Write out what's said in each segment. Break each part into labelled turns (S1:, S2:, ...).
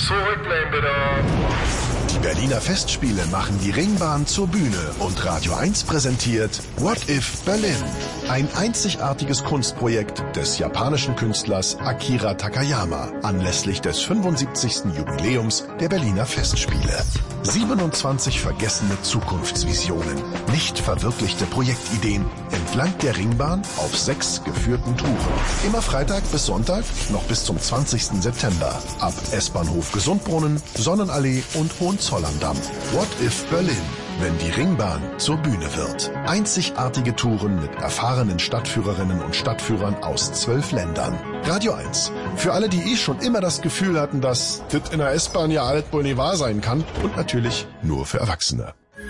S1: Zurücklehnen bitte.
S2: Die Berliner Festspiele machen die Ringbahn zur Bühne und Radio 1 präsentiert What If Berlin? Ein einzigartiges Kunstprojekt des japanischen Künstlers Akira Takayama anlässlich des 75. Jubiläums der Berliner Festspiele. 27 vergessene Zukunftsvisionen, nicht verwirklichte Projektideen entlang der Ringbahn auf 6 geführten Touren. Immer Freitag bis Sonntag, noch bis zum 20. September. Ab S-Bahnhof Gesundbrunnen, Sonnenallee und Hohenzollern-Damm. What if Berlin? Wenn die Ringbahn zur Bühne wird. Einzigartige Touren mit erfahrenen Stadtführerinnen und Stadtführern aus 12 Ländern. Radio 1. Für alle, die schon immer das Gefühl hatten, dass das in der S-Bahn ja alles wohl nicht wahr sein kann. Und natürlich nur für Erwachsene.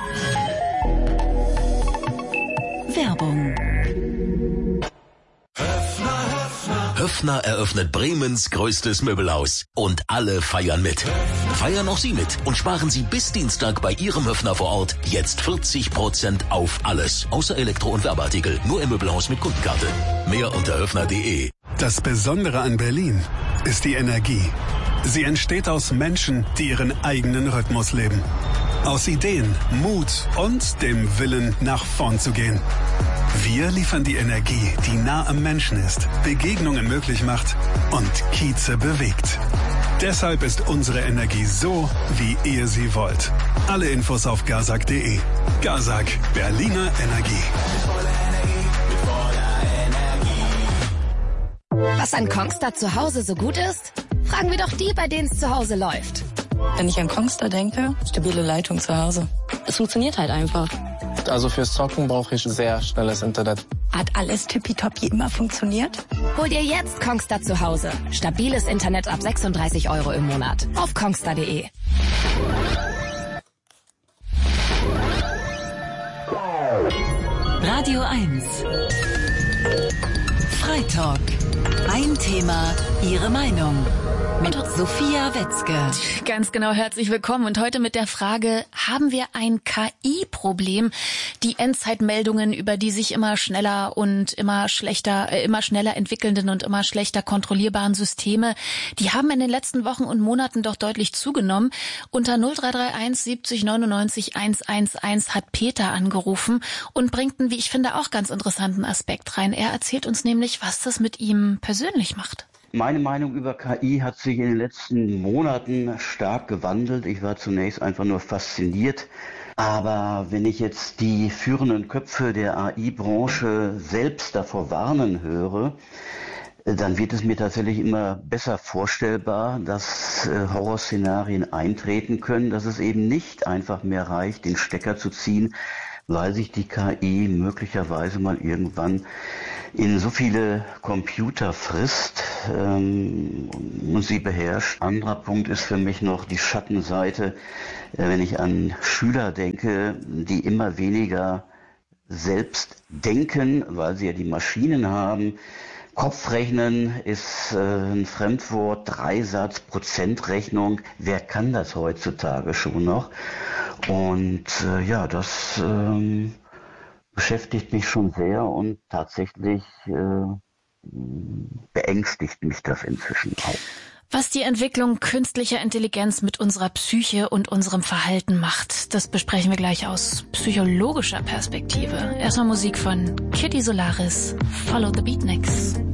S3: Werbung.
S4: Höffner eröffnet Bremens größtes Möbelhaus. Und alle feiern mit. Feiern auch Sie mit und sparen Sie bis Dienstag bei Ihrem Höffner vor Ort jetzt 40% auf alles. Außer Elektro- und Werbeartikel. Nur im Möbelhaus mit Kundenkarte. Mehr unter höffner.de.
S5: Das Besondere an Berlin ist die Energie. Sie entsteht aus Menschen, die ihren eigenen Rhythmus leben. Aus Ideen, Mut und dem Willen, nach vorn zu gehen. Wir liefern die Energie, die nah am Menschen ist, Begegnungen möglich macht und Kieze bewegt. Deshalb ist unsere Energie so, wie ihr sie wollt. Alle Infos auf gazak.de. Gazak, Berliner Energie.
S3: Was an Kongstar zu Hause so gut ist? Fragen wir doch die, bei denen es zu Hause läuft.
S6: Wenn ich an Kongstar denke, stabile Leitung zu Hause. Es funktioniert halt einfach.
S7: Also fürs Zocken brauche ich sehr schnelles Internet.
S8: Hat alles tippitoppi immer funktioniert?
S3: Hol dir jetzt Kongstar zu Hause. Stabiles Internet ab 36 € im Monat. Auf kongstar.de.
S9: Radio 1. Freitalk. Ein Thema, Ihre Meinung. Mit Sophia Wetzke.
S10: Ganz genau, herzlich willkommen. Und heute mit der Frage, haben wir ein KI-Problem? Die Endzeitmeldungen über die sich immer schneller und immer schneller entwickelnden und immer schlechter kontrollierbaren Systeme, die haben in den letzten Wochen und Monaten doch deutlich zugenommen. Unter 0331 70 99 111 hat Peter angerufen und bringt einen, wie ich finde, auch ganz interessanten Aspekt rein. Er erzählt uns nämlich, was das mit ihm persönlich macht.
S11: Meine Meinung über KI hat sich in den letzten Monaten stark gewandelt. Ich war zunächst einfach nur fasziniert. Aber wenn ich jetzt die führenden Köpfe der AI-Branche selbst davor warnen höre, dann wird es mir tatsächlich immer besser vorstellbar, dass Horrorszenarien eintreten können, dass es eben nicht einfach mehr reicht, den Stecker zu ziehen, weil sich die KI möglicherweise mal irgendwann in so viele Computer frisst und sie beherrscht. Anderer Punkt ist für mich noch die Schattenseite, wenn ich an Schüler denke, die immer weniger selbst denken, weil sie ja die Maschinen haben. Kopfrechnen ist ein Fremdwort, Dreisatz, Prozentrechnung. Wer kann das heutzutage schon noch? Und das beschäftigt mich schon sehr und tatsächlich beängstigt mich das inzwischen auch.
S10: Was die Entwicklung künstlicher Intelligenz mit unserer Psyche und unserem Verhalten macht, das besprechen wir gleich aus psychologischer Perspektive. Erstmal Musik von Kitty Solaris, Follow the Beatniks.